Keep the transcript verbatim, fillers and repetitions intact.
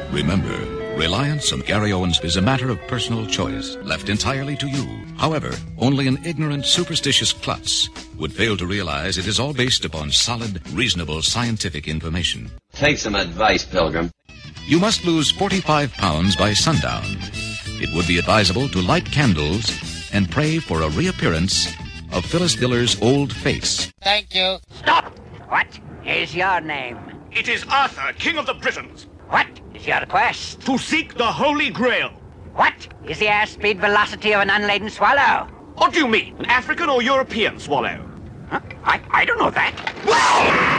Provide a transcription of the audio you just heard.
Remember, reliance on Gary Owens is a matter of personal choice, left entirely to you. However, only an ignorant, superstitious klutz would fail to realize it is all based upon solid, reasonable, scientific information. Take some advice, Pilgrim. You must lose forty-five pounds by sundown. It would be advisable to light candles and pray for a reappearance of Phyllis Diller's old face. Thank you. Stop! What is your name? It is Arthur, King of the Britons. What is your quest? To seek the Holy Grail. What is the airspeed velocity of an unladen swallow? What do you mean? An African or European swallow? Huh? I, I don't know that.